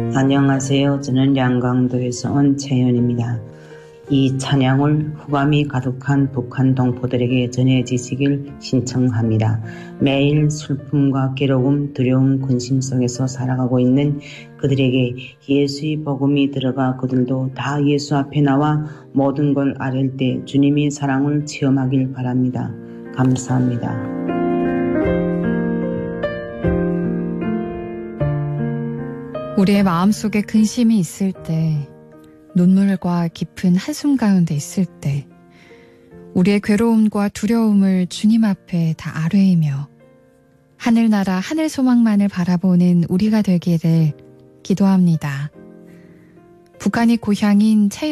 안녕하세요. 저는 양강도에서 온 채연입니다. 이 찬양을 후감이 가득한 북한 동포들에게 전해지시길 신청합니다. 매일 슬픔과 괴로움, 두려움, 근심 속에서 살아가고 있는 그들에게 예수의 복음이 들어가 그들도 다 예수 앞에 나와 모든 걸 아릴 때 주님의 사랑을 체험하길 바랍니다. 감사합니다. 우리의 마음속에 근심이 있을 때, 눈물과 깊은 한숨 가운데 있을 때, 우리의 괴로움과 두려움을 주님 앞에 다 아뢰이며 하늘나라 하늘 소망만을 바라보는 우리가 되기를 기도합니다. 북한이 고향인